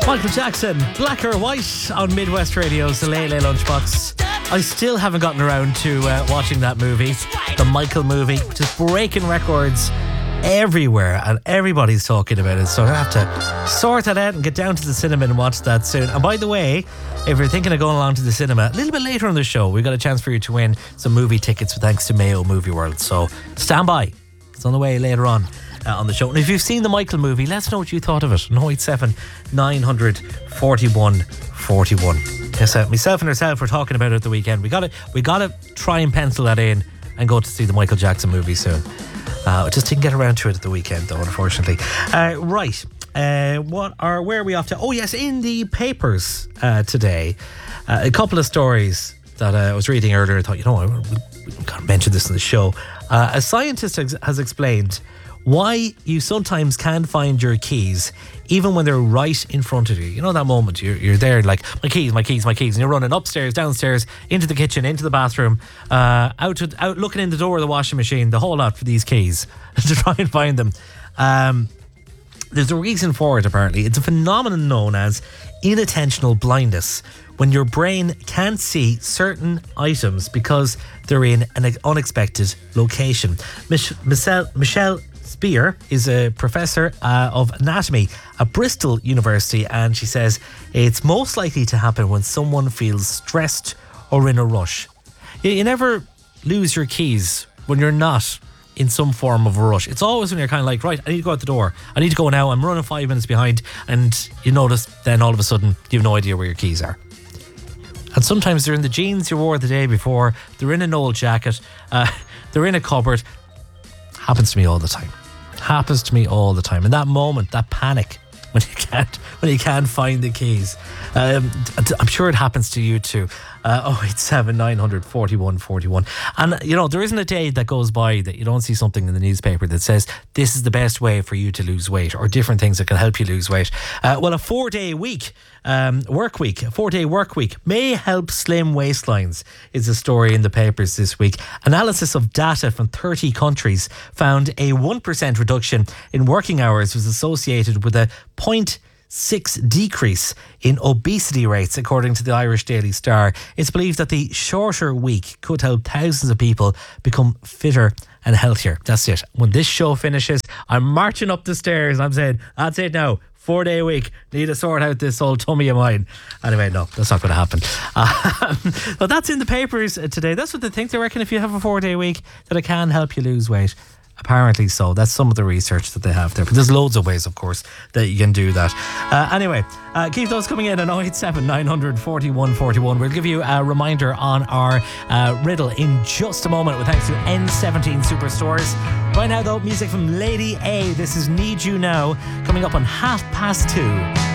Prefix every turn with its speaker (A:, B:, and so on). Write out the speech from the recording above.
A: Michael Jackson, Black or White on Midwest Radio's The Late Late Lunchbox. I still haven't gotten around to watching that movie, the Michael movie, just breaking records everywhere and everybody's talking about it, so I have to sort that out and get down to the cinema and watch that soon. And by the way, if you're thinking of going along to the cinema a little bit later on the show, we've got a chance for you to win some movie tickets thanks to Mayo Movie World, so stand by, it's on the way later on the show. And if you've seen the Michael movie, let us know what you thought of it. 087 900 41 41. Yes, myself and herself were talking about it at the weekend. We got to try and pencil that in and go to see the Michael Jackson movie soon. Just didn't get around to it at the weekend though, unfortunately. Right, where are we off to? Oh yes, in the papers today, a couple of stories that I was reading earlier. I thought, we can't mention this in the show. A scientist has explained why you sometimes can't find your keys even when they're right in front of you. You know that moment you're there like, my keys, and you're running upstairs, downstairs, into the kitchen, into the bathroom, out looking in the door of the washing machine, the whole lot for these keys to try and find them. There's a reason for it, apparently. It's a phenomenon known as inattentional blindness, when your brain can't see certain items because they're in an unexpected location. Michelle Spear is a professor of anatomy at Bristol University, and she says it's most likely to happen when someone feels stressed or in a rush. You never lose your keys when you're not in some form of a rush. It's always when you're kind of like, right, I need to go out the door, I need to go now, I'm running 5 minutes behind, and you notice then all of a sudden you have no idea where your keys are. And sometimes they're in the jeans you wore the day before, they're in an old jacket, they're in a cupboard. Happens to me all the time. And that moment, that panic when you can't find the keys. I'm sure it happens to you too. 087 900 41 41. And there isn't a day that goes by that you don't see something in the newspaper that says this is the best way for you to lose weight, or different things that can help you lose weight. Well, a 4-day work week may help slim waistlines is a story in the papers this week. Analysis of data from 30 countries found a 1% reduction in working hours was associated with a 0.6 decrease in obesity rates, according to the Irish Daily Star. It's believed that the shorter week could help thousands of people become fitter and healthier. That's it. When this show finishes, I'm marching up the stairs and I'm saying, that's it now. 4-day week. Need to sort out this old tummy of mine. Anyway, no, that's not going to happen. But that's in the papers today. That's what they think. They reckon if you have a 4-day week that it can help you lose weight. Apparently so. That's some of the research that they have there. But there's loads of ways, of course, that you can do that. Anyway, keep those coming in at 087 900 41 41. We'll give you a reminder on our riddle in just a moment with thanks to N17 Superstores. Right now, though, music from Lady A. This is Need You Now, coming up on 2:30.